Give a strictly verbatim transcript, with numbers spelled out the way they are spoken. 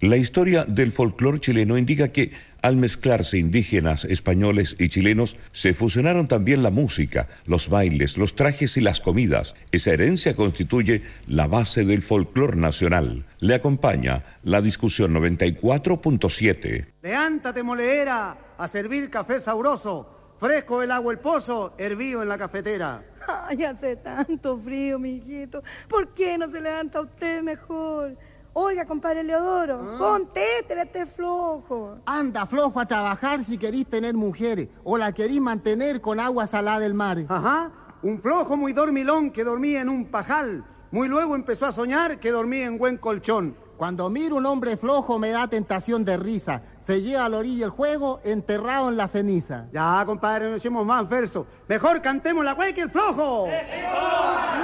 La historia del folclore chileno indica que al mezclarse indígenas, españoles y chilenos, se fusionaron también la música, los bailes, los trajes y las comidas. Esa herencia constituye la base del folclore nacional. Le acompaña la discusión noventa y cuatro punto siete. Levántate, moledera, a servir café sabroso. Fresco el agua el pozo, hervido en la cafetera. Ay, hace tanto frío, mijito. ¿Por qué no se levanta usted mejor? Oiga, compadre Leodoro, ¿Ah? Contéstele a este flojo. Anda, flojo, a trabajar si querís tener mujeres, o la querís mantener con agua salada del mar. Ajá, un flojo muy dormilón que dormía en un pajal. Muy luego empezó a soñar que dormía en buen colchón. Cuando miro un hombre flojo me da tentación de risa. Se lleva a la orilla el juego, enterrado en la ceniza. Ya, compadre, no hicimos más versos. Mejor cantemos la güey que el flojo.